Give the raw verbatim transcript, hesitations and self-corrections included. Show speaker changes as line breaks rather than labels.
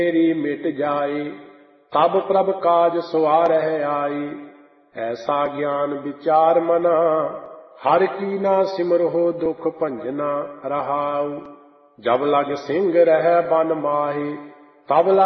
मेरी मिट जाए। तब प्रभ काज सवारह आई, ऐसा ज्ञान विचार मना। हर की ना सिमरहो दुख भंजना रहाऊ। जब लग सिंह रह बन माहे, तब